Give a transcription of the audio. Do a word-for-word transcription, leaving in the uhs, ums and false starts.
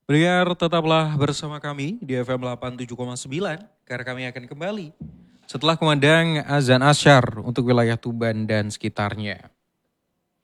Pendengar tetaplah bersama kami di F M delapan puluh tujuh koma sembilan karena kami akan kembali setelah kumandang azan asyar untuk wilayah Tuban dan sekitarnya.